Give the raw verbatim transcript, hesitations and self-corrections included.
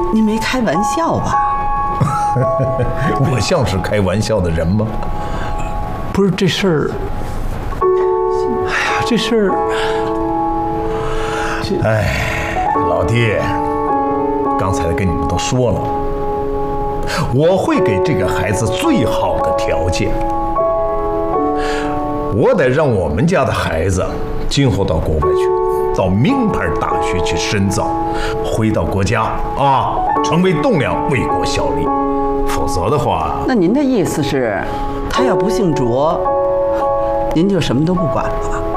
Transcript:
您没开玩笑吧？ 我像是开玩笑的人吗？ 不是这事儿，哎呀，这事儿， 哎，老弟，刚才跟你们都说了，我会给这个孩子最好的条件。我得让我们家的孩子今后到国外去，到名牌大学去深造，回到国家啊，成为栋梁，为国效力。否则的话， 那您的意思是，他要不姓卓，您就什么都不管了？